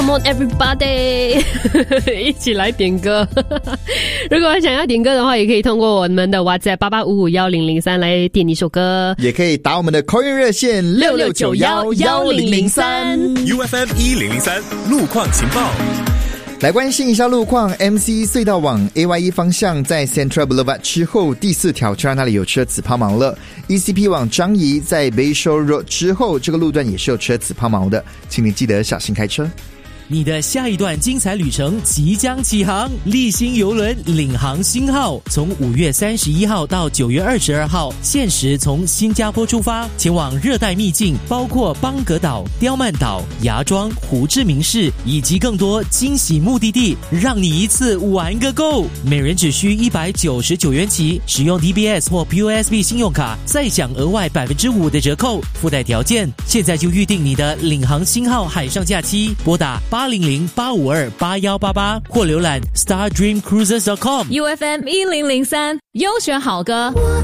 Come on everybody 一起来点歌如果想要点歌的话，也可以通过我们的 WhatsApp 88551003来点一首歌， 也可以打我们的 call in 热线66911003 UFM 1003路况情报。 来关心一下路况。 MC 隧道往 AYE 方向在 Central Boulevard 之后第4条车那里有车子抛锚了。 ECP 往张仪在 Bayshore Road 之后，这个路段也是有车子抛锚的，请你记得小心开车。 你的下一段精彩旅程即将起航，立新邮轮领航星号从5月31号到9月22号，限时从新加坡出发，前往热带秘境，包括邦格岛、刁曼岛、芽庄、胡志明市以及更多惊喜目的地，让你一次玩个够。每人只需199元起，使用 DBS 或 POSB 信用卡再享额外 5% 的折扣，附带条件。现在就预定你的领航星号海上假期，拨打800-852-8188或浏览 stardreamcruises.com。 UFM 1003优选好歌。